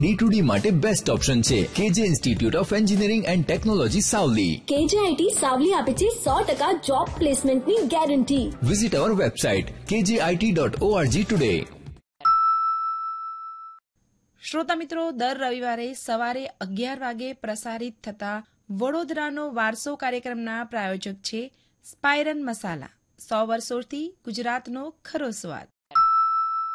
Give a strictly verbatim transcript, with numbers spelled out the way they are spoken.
D two D માટે best option છે કેજે institute of engineering and technology Savli. કેજેઆઈટી Savli આપે છે સો ટકા જોબ પ્લેસમેન્ટની ગેરંટી. વિઝિટ અવર વેબસાઇટ કેજે આઈટી ડોટ ઓઆરજી ટુડે. શ્રોતા મિત્રો, દર રવિવારે સવારે અગિયાર વાગે પ્રસારિત થતા વડોદરાનો વારસો કાર્યક્રમના પ્રાયોજક છે સ્પાયરન મસાલા. સો વર્ષોથી ગુજરાતનો ખરો સ્વાદ.